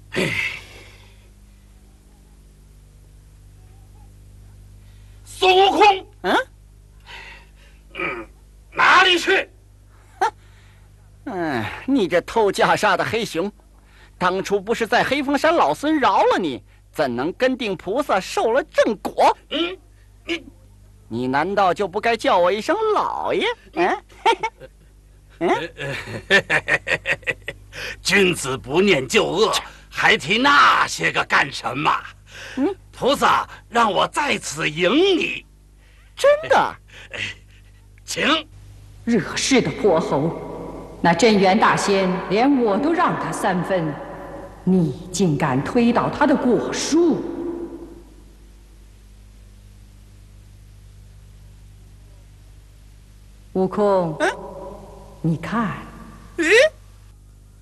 孙悟空，哪里去？ 你这偷袈裟的黑熊，当初不是在黑风山老孙饶了你，怎能跟定菩萨受了正果？你难道就不该叫我一声老爷？ 君子不念旧恶，还提那些个干什么？菩萨让我在此迎你。 真的？ 请。 惹事的泼猴，那镇元大仙连我都让他3分，你竟敢推倒他的果树！悟空，你看，